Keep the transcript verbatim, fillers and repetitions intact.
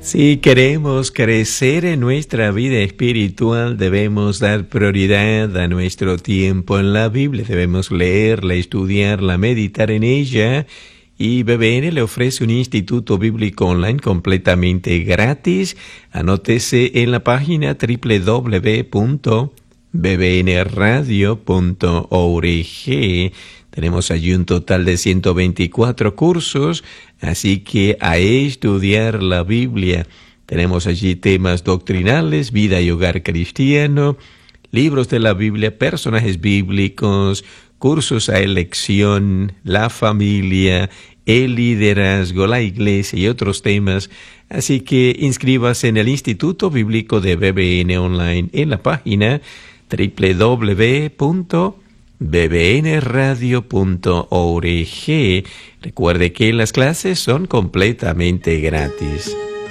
Si queremos crecer en nuestra vida espiritual, debemos dar prioridad a nuestro tiempo en la Biblia. Debemos leerla, estudiarla, meditar en ella. Y B B N le ofrece un instituto bíblico online completamente gratis. Anótese en la página doble u doble u doble u punto b b n radio punto org. Tenemos allí un total de ciento veinticuatro cursos, así que a estudiar la Biblia. Tenemos allí temas doctrinales, vida y hogar cristiano, libros de la Biblia, personajes bíblicos, cursos a elección, la familia, el liderazgo, la iglesia y otros temas. Así que inscríbase en el Instituto Bíblico de B B N Online en la página doble u doble u doble u punto b b n radio punto org. Recuerde que las clases son completamente gratis.